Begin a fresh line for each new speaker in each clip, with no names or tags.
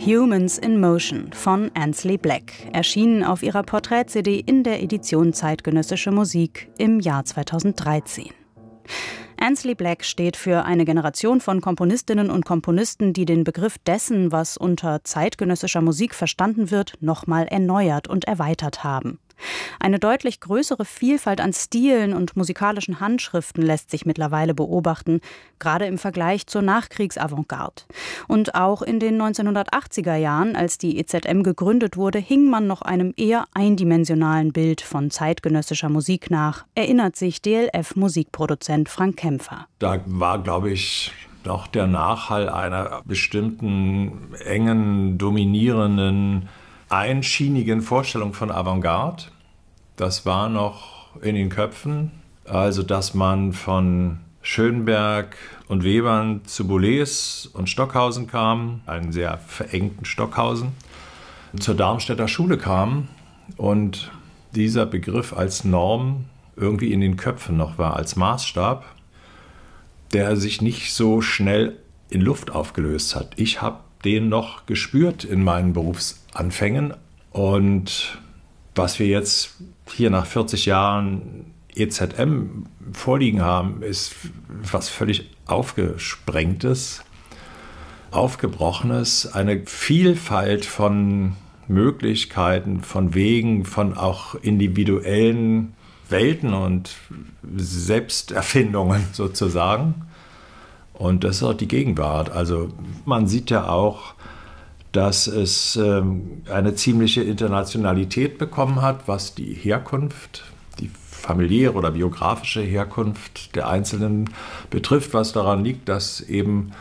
Humans in Motion von Ansley Black, erschienen auf ihrer Porträt-CD in der Edition Zeitgenössische Musik im Jahr 2013. Ansley Black steht für eine Generation von Komponistinnen und Komponisten, die den Begriff dessen, was unter zeitgenössischer Musik verstanden wird, nochmal erneuert und erweitert haben. Eine deutlich größere Vielfalt an Stilen und musikalischen Handschriften lässt sich mittlerweile beobachten, gerade im Vergleich zur Nachkriegs-Avantgarde. Und auch in den 1980er Jahren, als die EZM gegründet wurde, hing man noch einem eher eindimensionalen Bild von zeitgenössischer Musik nach, erinnert sich DLF-Musikproduzent Frank Kämpfer.
Da war, glaube ich, noch der Nachhall einer bestimmten engen, dominierenden, einschienigen Vorstellung von Avantgarde. Das war noch in den Köpfen, also dass man von Schönberg und Webern zu Boulez und Stockhausen kam, einen sehr verengten Stockhausen, zur Darmstädter Schule kam und dieser Begriff als Norm irgendwie in den Köpfen noch war, als Maßstab, der sich nicht so schnell in Luft aufgelöst hat. Ich habe den noch gespürt in meinen Berufsanfängen und was wir jetzt hier nach 40 Jahren EZM vorliegen haben, ist was völlig Aufgesprengtes, Aufgebrochenes, eine Vielfalt von Möglichkeiten, von Wegen, von auch individuellen Welten und Selbsterfindungen sozusagen. Und das ist auch die Gegenwart. Also man sieht ja auch, dass es eine ziemliche Internationalität bekommen hat, was die Herkunft, die familiäre oder biografische Herkunft der Einzelnen betrifft, was daran liegt, dass eben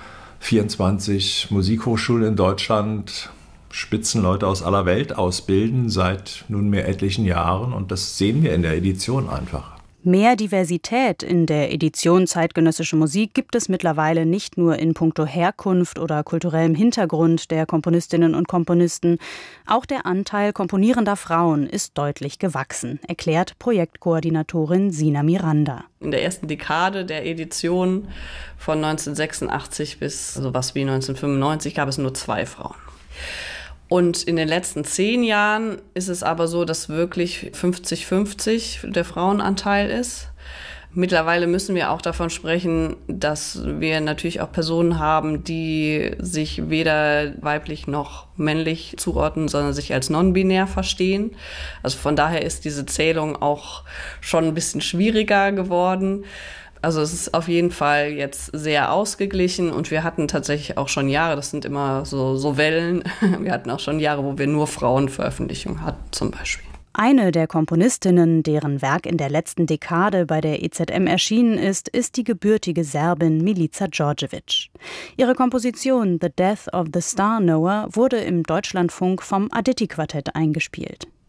24 Musikhochschulen in Deutschland Spitzenleute aus aller Welt ausbilden seit nunmehr etlichen Jahren und das sehen wir in der Edition einfach.
Mehr Diversität in der Edition Zeitgenössische Musik gibt es mittlerweile nicht nur in puncto Herkunft oder kulturellem Hintergrund der Komponistinnen und Komponisten. Auch der Anteil komponierender Frauen ist deutlich gewachsen, erklärt Projektkoordinatorin Sina Miranda.
In der ersten Dekade der Edition von 1986 bis sowas wie 1995 gab es nur 2 Frauen. Und in den letzten 10 Jahren ist es aber so, dass wirklich 50-50 der Frauenanteil ist. Mittlerweile müssen wir auch davon sprechen, dass wir natürlich auch Personen haben, die sich weder weiblich noch männlich zuordnen, sondern sich als non-binär verstehen. Also von daher ist diese Zählung auch schon ein bisschen schwieriger geworden. Also es ist auf jeden Fall jetzt sehr ausgeglichen und wir hatten tatsächlich auch schon Jahre, das sind immer so Wellen, wir hatten auch schon Jahre, wo wir nur Frauenveröffentlichungen hatten zum Beispiel.
Eine der Komponistinnen, deren Werk in der letzten Dekade bei der EZM erschienen ist die gebürtige Serbin Milica Djordjevic. Ihre Komposition The Death of the Star Knower wurde im Deutschlandfunk vom Aditi-Quartett eingespielt.